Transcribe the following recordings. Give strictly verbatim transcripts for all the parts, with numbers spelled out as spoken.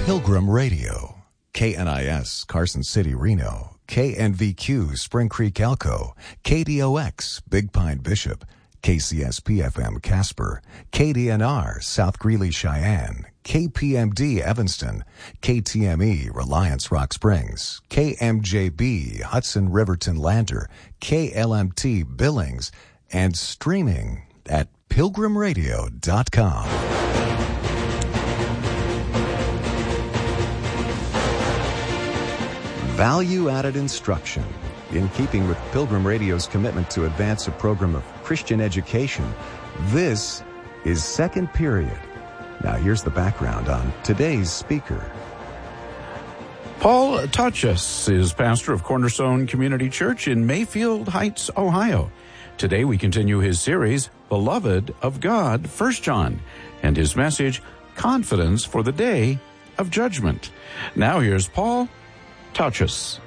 Pilgrim Radio, K N I S, Carson City, Reno, K N V Q, Spring Creek, Elko, K D O X, Big Pine, Bishop, K C S P F M, Casper, K D N R, South Greeley, Cheyenne, K P M D, Evanston, K T M E, Reliance, Rock Springs, K M J B, Hudson, Riverton, Lander, K L M T, Billings, and streaming at pilgrim radio dot com. Value-added instruction. In keeping with Pilgrim Radio's commitment to advance a program of Christian education, this is Second Period. Now here's the background on today's speaker. Paul Tachus is pastor of Cornerstone Community Church in Mayfield Heights, Ohio. Today we continue his series, Beloved of God, First John, and his message, Confidence for the Day of Judgment. Now here's Paul Tachus.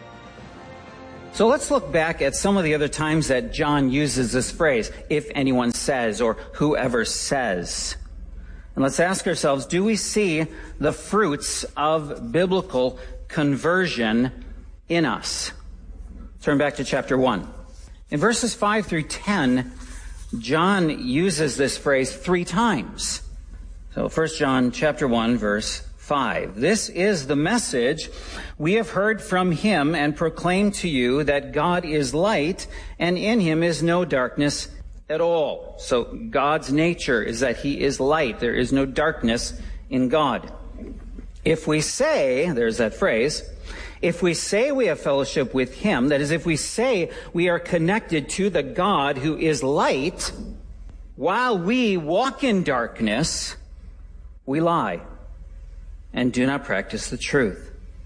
So let's look back at some of the other times that John uses this phrase, if anyone says, or whoever says. And let's ask ourselves, do we see the fruits of biblical conversion in us? Turn back to chapter one. In verses five through ten, John uses this phrase three times. So First John chapter one, verse five. This is the message we have heard from him and proclaim to you, that God is light and in him is no darkness at all. So God's nature is that he is light. There is no darkness in God. If we say, there's that phrase, if we say we have fellowship with him, that is, if we say we are connected to the God who is light, while we walk in darkness, we lie and do not practice the truth.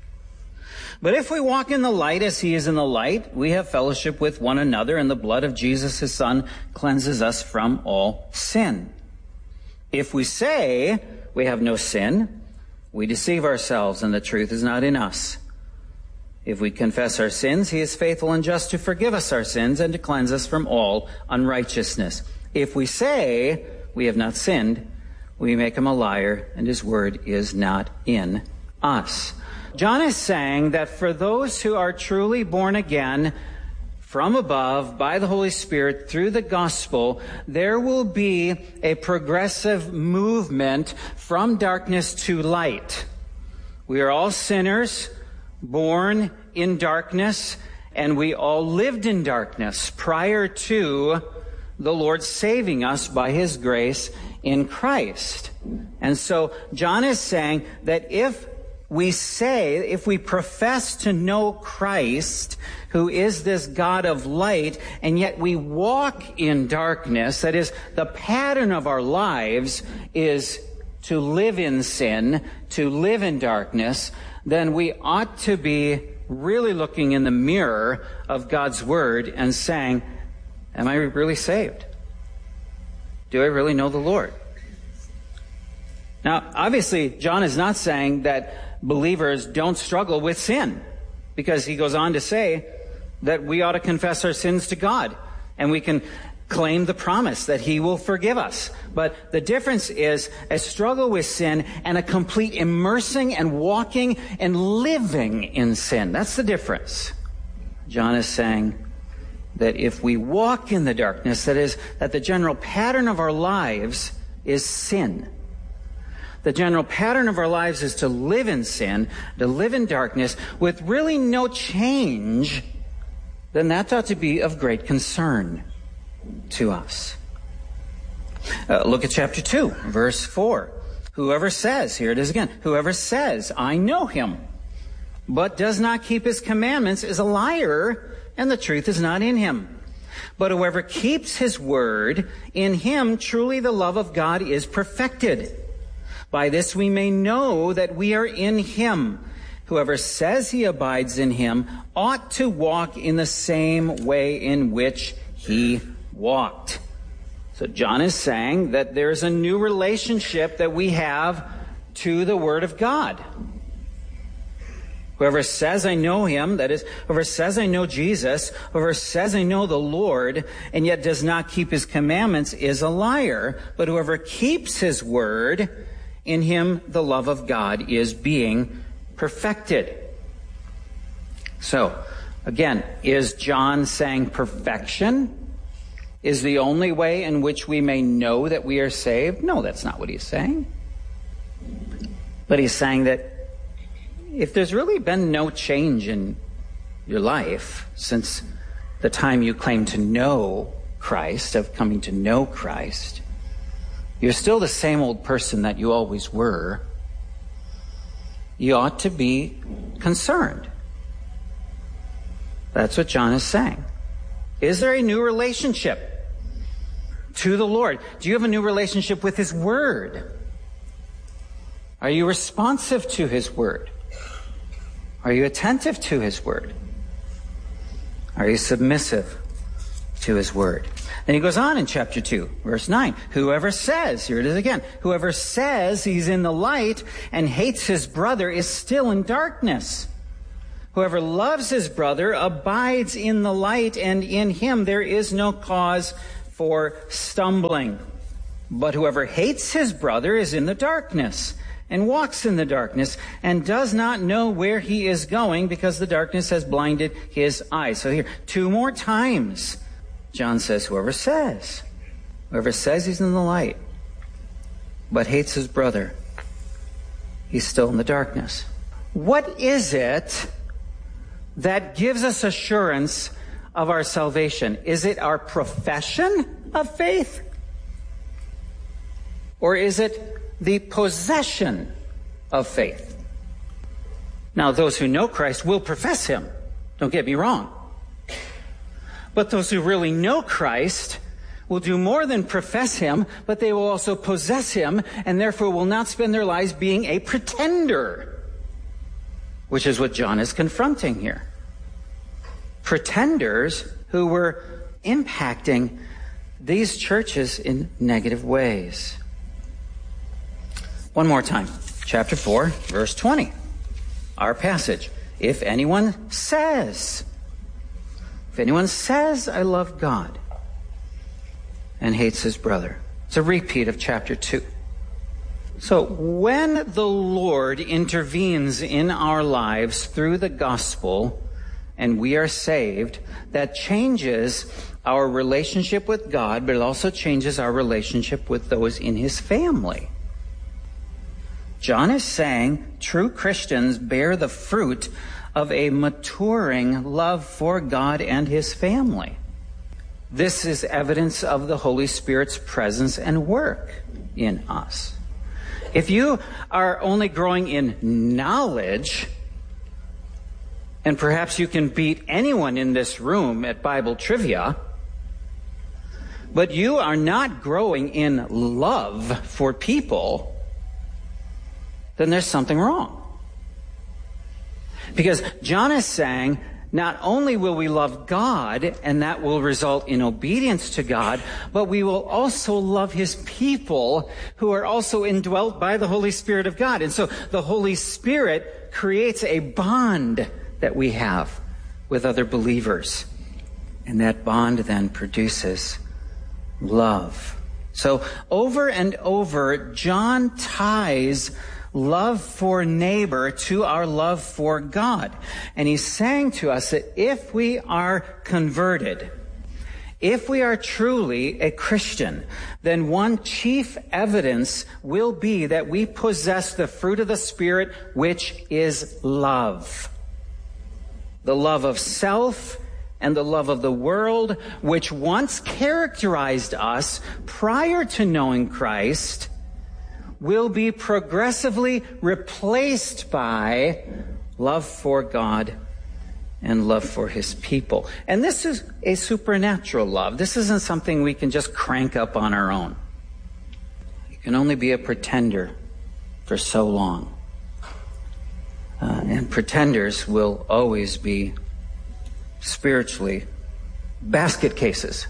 But if we walk in the light as he is in the light, we have fellowship with one another, and the blood of Jesus, his son, cleanses us from all sin. If we say we have no sin, we deceive ourselves, and the truth is not in us. If we confess our sins, he is faithful and just to forgive us our sins and to cleanse us from all unrighteousness. If we say we have not sinned, we make him a liar, and his word is not in us. John is saying that for those who are truly born again from above by the Holy Spirit through the gospel, there will be a progressive movement from darkness to light. We are all sinners, born in darkness, and we all lived in darkness prior to the Lord saving us by his grace in Christ. And so John is saying that if we say, if we profess to know Christ, who is this God of light, and yet we walk in darkness, that is, the pattern of our lives is to live in sin, to live in darkness, then we ought to be really looking in the mirror of God's word and saying, am I really saved? Do I really know the Lord? Now, obviously, John is not saying that believers don't struggle with sin, because he goes on to say that we ought to confess our sins to God, and we can claim the promise that he will forgive us. But the difference is a struggle with sin and a complete immersing and walking and living in sin. That's the difference. John is saying that if we walk in the darkness, that is, that the general pattern of our lives is sin. The general pattern of our lives is to live in sin, to live in darkness, with really no change, then that ought to be of great concern to us. Uh, look at chapter two, verse four. Whoever says, here it is again, whoever says, I know him, but does not keep his commandments is a liar, and the truth is not in him. But whoever keeps his word, in him truly the love of God is perfected. By this we may know that we are in him. Whoever says he abides in him ought to walk in the same way in which he walked. So John is saying that there's a new relationship that we have to the Word of God. Whoever says I know him, that is, whoever says I know Jesus, whoever says I know the Lord, and yet does not keep his commandments is a liar. But whoever keeps his word, In him, the love of God is being perfected. So, again, is John saying perfection is the only way in which we may know that we are saved? No, that's not what he's saying. But he's saying that if there's really been no change in your life since the time you claim to know Christ, of coming to know Christ, you're still the same old person that you always were, you ought to be concerned. That's what John is saying. Is there a new relationship to the Lord? Do you have a new relationship with his word? Are you responsive to his word? Are you attentive to his word? Are you submissive to his word? Then he goes on in chapter two, verse nine. Whoever says, here it is again, whoever says he's in the light and hates his brother is still in darkness. Whoever loves his brother abides in the light, and in him there is no cause for stumbling. But whoever hates his brother is in the darkness and walks in the darkness and does not know where he is going because the darkness has blinded his eyes. So here, two more times, John says, whoever says, whoever says he's in the light but hates his brother, he's still in the darkness. What is it that gives us assurance of our salvation? Is it our profession of faith? Or is it the possession of faith? Now, those who know Christ will profess him. Don't get me wrong. But those who really know Christ will do more than profess him, but they will also possess him, and therefore will not spend their lives being a pretender, which is what John is confronting here. Pretenders who were impacting these churches in negative ways. One more time. Chapter four, verse twenty. Our passage. If anyone says, if anyone says, I love God, and hates his brother. It's a repeat of chapter two. So when the Lord intervenes in our lives through the gospel and we are saved, that changes our relationship with God, but it also changes our relationship with those in his family. John is saying true Christians bear the fruit of a maturing love for God and his family. This is evidence of the Holy Spirit's presence and work in us. If you are only growing in knowledge, and perhaps you can beat anyone in this room at Bible trivia, but you are not growing in love for people, then there's something wrong. Because John is saying, not only will we love God, and that will result in obedience to God, but we will also love his people who are also indwelt by the Holy Spirit of God. And so the Holy Spirit creates a bond that we have with other believers. And that bond then produces love. So over and over, John ties love for neighbor to our love for God. And he's saying to us that if we are converted, if we are truly a Christian, then one chief evidence will be that we possess the fruit of the Spirit, which is love. The love of self and the love of the world, which once characterized us prior to knowing Christ, will be progressively replaced by love for God and love for his people. And this is a supernatural love. This isn't something we can just crank up on our own. You can only be a pretender for so long. Uh, and pretenders will always be spiritually basket cases,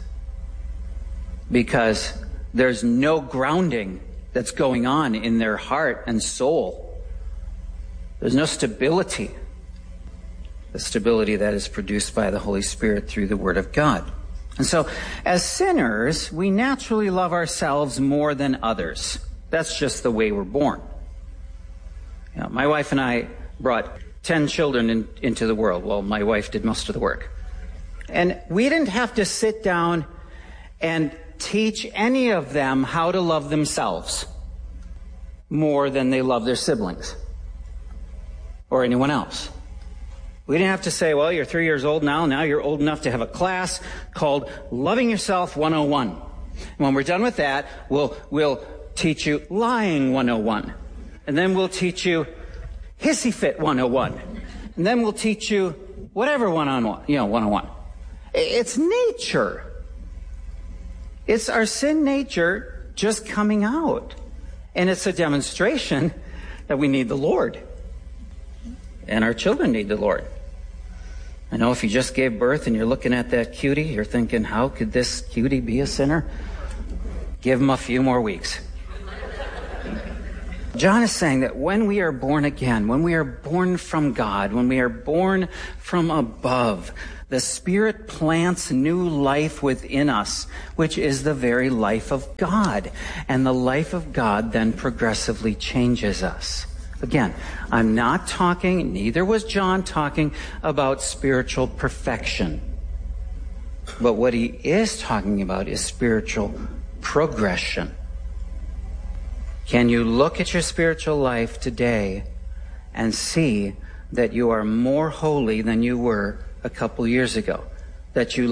because there's no grounding that's going on in their heart and soul. There's no stability. The stability that is produced by the Holy Spirit through the Word of God. And so, as sinners, we naturally love ourselves more than others. That's just the way we're born. You know, my wife and I brought ten children in, into the world. Well, my wife did most of the work. And we didn't have to sit down and teach any of them how to love themselves more than they love their siblings or anyone else. We didn't have to say, well, you're three years old now. Now you're old enough to have a class called Loving Yourself one oh one. And when we're done with that, we'll, we'll teach you Lying one oh one. And then we'll teach you Hissy Fit one oh one. And then we'll teach you whatever one on one, you know, one oh one. It's nature. It's our sin nature just coming out. And it's a demonstration that we need the Lord. And our children need the Lord. I know if you just gave birth and you're looking at that cutie, you're thinking, how could this cutie be a sinner? Give him a few more weeks. John is saying that when we are born again, when we are born from God, when we are born from above, the Spirit plants new life within us, which is the very life of God. And the life of God then progressively changes us. Again, I'm not talking, neither was John talking about spiritual perfection. But what he is talking about is spiritual progression. Can you look at your spiritual life today and see that you are more holy than you were a couple years ago? That you